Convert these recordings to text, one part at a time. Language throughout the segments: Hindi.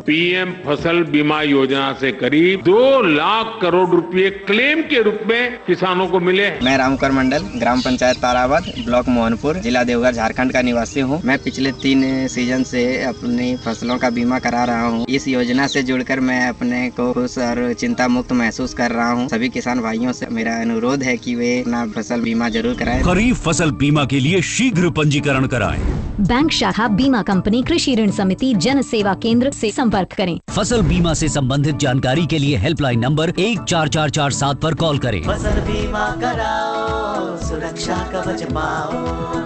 पीएम फसल बीमा योजना से करीब 2 लाख करोड़ रुपए क्लेम के रूप में किसानों को मिले। मैं रामकर मंडल, ग्राम पंचायत ताराबाद, ब्लॉक मोहनपुर, जिला देवघर, झारखंड का निवासी हूँ। मैं पिछले 3 सीजन से अपनी फसलों का बीमा करा रहा हूँ। इस योजना से जुड़कर मैं अपने को खुश और चिंता मुक्त महसूस कर रहा हूँ। सभी किसान भाइयों से मेरा अनुरोध है कि वे अपना फसल बीमा जरूर कराएं। खरीफ फसल बीमा के लिए शीघ्र पंजीकरण कराएं। बैंक शाखा, बीमा कंपनी, कृषि ऋण समिति, जन सेवा केंद्र से संपर्क करें। फसल बीमा से संबंधित जानकारी के लिए हेल्पलाइन नंबर 14447 पर कॉल करें। फसल बीमा कराओ, सुरक्षा कवच पाओ।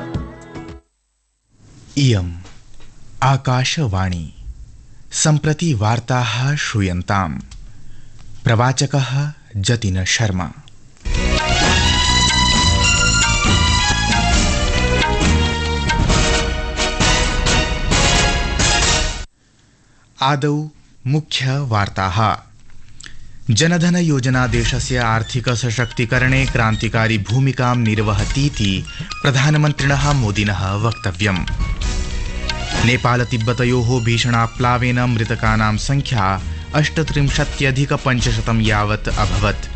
इयम् आकाशवाणी। सम्प्रति वार्ताः श्रूयन्ताम्। प्रवाचकः जतिन शर्मा। आदौ मुख्य वार्ताः। जनधन योजना देशस्य आर्थिक सशक्तीकरणे क्रान्तिकारी भूमिकां निर्वहतीति प्रधानमन्त्रिणः मोदिनः वक्तव्यम्। नेपाल तिब्बतयोः भीषणाप्लावेन मृतकानां संख्या 38,500 यावत् अभवत्।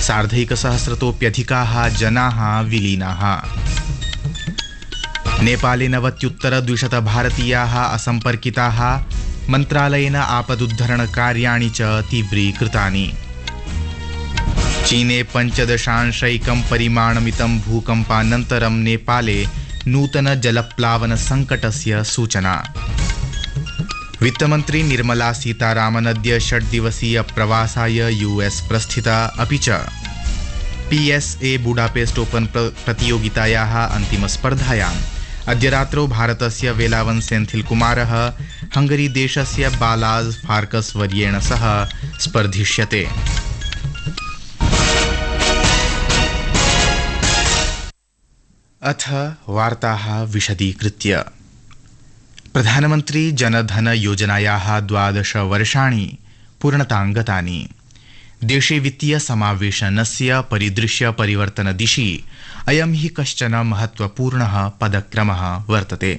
1,200 जनाः विलीनाः। नेपाले 90-200 भारतीयाः असम्पर्किताः। मन्त्रालयेन आपदुद्धरण कार्याणि च तीव्रीकृतानि। चीने 5.1 परिमाणमितं भूकम्पानन्तरं नेपाले नूतन जलप्लावन संकटस्य सूचना। वित्तमन्त्री निर्मला सीतारामन अद्य 6 दिवसीय प्रवासाय यूएस प्रस्थिता। अपि च PSA बुडापेस्ट ओपन प्रतियोगितायाः अन्तिमस्पर्धायाम् अद्य रात्रौ भारतस्य वेलावन सेन्थिल कुमारः हंगरी देशस्य बालाज फार्कस वर्येण सह स्पर्धिष्यते। अथ वार्ताः विशदीकृत्य। प्रधानमन्त्री जनधन योजनायाः 12 वर्षाणि पूर्णतां गतानि। देशे वित्तीय समावेशनस्य परिदृश्य परिवर्तन दिशि अयं हि कश्चन महत्वपूर्णः पदक्रमः वर्तते।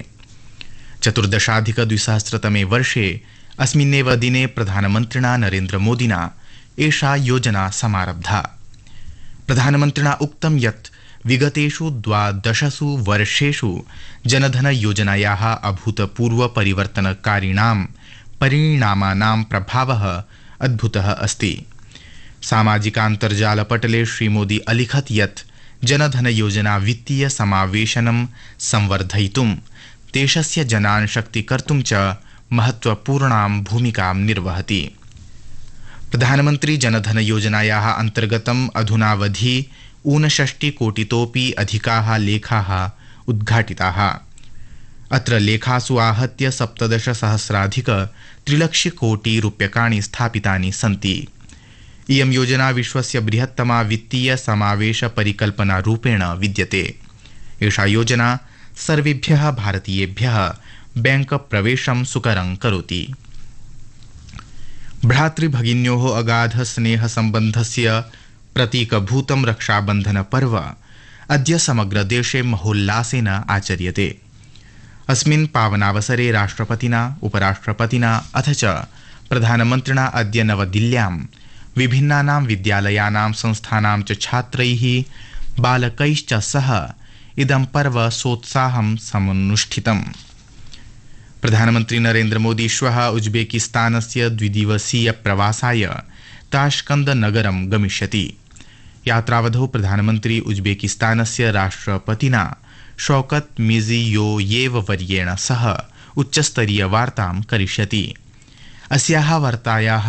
14,200 वर्षे अस्मिन्नेव दिने प्रधानमन्त्रिणा नरेन्द्र मोदिना एषा योजना समारब्धा। प्रधानमन्त्रिणा उक्तं यत् विगतेषु 12 वर्षेषु जनधन योजनायाः अभूतपूर्व परिवर्तनकारिणां परिणामानां प्रभावः अद्भुतः अस्ति। सामाजिकान्तर्जालपटले श्रीमोदी अलिखत् यत् जनधन योजना वित्तीय समावेशनं संवर्धयितुं देशस्य जनान् शक्तीकर्तुं च महत्वपूर्णां भूमिकां निर्वहति। प्रधानमन्त्री जनधन योजनायाः अन्तर्गतम् अधुनावधि 59 कोटितोऽपि अधिकाः लेखाः उद्घाटिताः। अत्र लेखासु आहत्य 17,000,000 कोटि रूप्यकाणि स्थापितानि सन्ति। इयं योजना विश्वस्य बृहत्तमा वित्तीय समावेश परिकल्पना रूपेण विद्यते। एषा योजना सर्वेभ्यः भारतीयेभ्यः बैंक प्रवेशं सुकरं करोति। भ्रातृभगिन्योः अगाध स्नेह सम्बन्धस्य प्रतीकभूतं रक्षाबन्धन पर्व अद्य समग्र देशे महोल्लासेन आचर्यते। अस्मिन् पावनावसरे राष्ट्रपतिना, उपराष्ट्रपतिना अथ च प्रधानमन्त्रिणा अद्य नवदिल्ल्यां विभिन्नानां विद्यालयानां संस्थानां च छात्रैः बालकैश्च सह इदं पर्व सोत्साहं समनुष्ठितम्। प्रधानमन्त्री नरेन्द्र मोदी श्वः उज्बेकिस्तानस्य 2 दिवसीय प्रवासाय ताश्कंद नगरं गमिष्यति। यात्रावधौ प्रधानमन्त्री उज्बेकिस्तानस्य राष्ट्रपतिना शौकत मिर्जियोयेव वर्येण सह उच्चस्तरीय वार्तां करिष्यति। अस्याः वार्तायाः